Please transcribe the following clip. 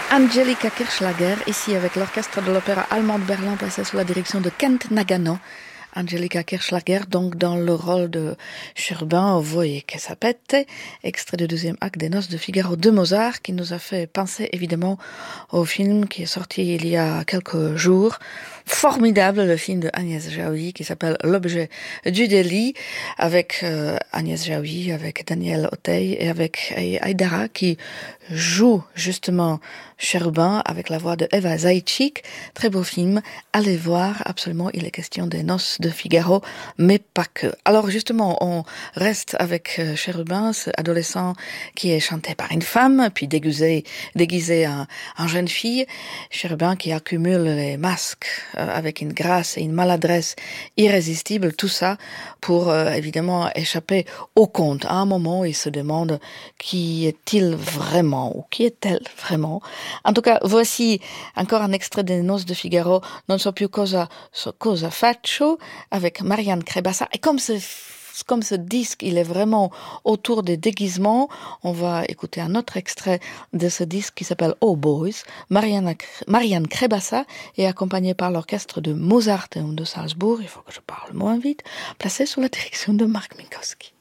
Angelika Kirchschlager, ici avec l'orchestre de l'Opéra allemand de Berlin, placé sous la direction de Kent Nagano. Angelika Kirchschlager, donc dans le rôle de Cherubin, Voi che sapete, extrait du deuxième acte des Noces de Figaro de Mozart, qui nous a fait penser évidemment au film qui est sorti il y a quelques jours. Formidable, le film de Agnès Jaoui qui s'appelle L'objet du délit, avec Agnès Jaoui, avec Daniel Auteuil et avec Aïdara qui joue justement Cherubin avec la voix de Eva Zaïtchik. Très beau film, allez voir, absolument, il est question des Noces de Figaro, mais pas que. Alors justement, on reste avec Cherubin, ce adolescent qui est chanté par une femme, puis déguisé en jeune fille. Cherubin qui accumule les masques avec une grâce et une maladresse irrésistible, tout ça pour évidemment échapper au conte. À un moment, il se demande qui est-il vraiment ou qui est-elle vraiment. En tout cas, voici encore un extrait des Noces de Figaro, Non so più cosa faccio, avec Marianne Crebassa. Et comme ce disque, il est vraiment autour des déguisements, on va écouter un autre extrait de ce disque qui s'appelle Oh Boys. Marianne Crebassa est accompagnée par l'orchestre de Mozarteum de Salzbourg, il faut que je parle moins vite, placé sous la direction de Marc Minkowski.